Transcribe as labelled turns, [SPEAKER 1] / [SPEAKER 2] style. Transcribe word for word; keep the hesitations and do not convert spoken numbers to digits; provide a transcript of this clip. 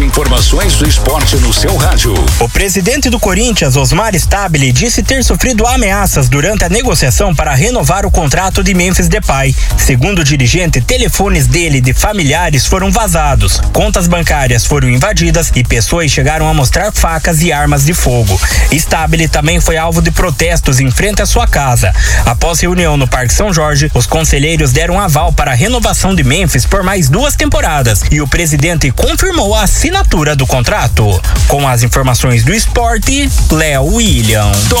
[SPEAKER 1] informações do esporte no seu rádio.
[SPEAKER 2] O presidente do Corinthians, Osmar Stabile, disse ter sofrido ameaças durante a negociação para renovar o contrato de Memphis Depay. Segundo o dirigente, telefones dele e de familiares foram vazados, contas bancárias foram invadidas e pessoas chegaram a mostrar facas e armas de fogo. Stabile também foi alvo de protestos em frente à sua casa. Após reunião no Parque São Jorge, os conselheiros deram aval para a renovação de Memphis por mais duas temporadas e o presidente confirmou a assinatura do contrato. Com as informações do esporte, Léo William.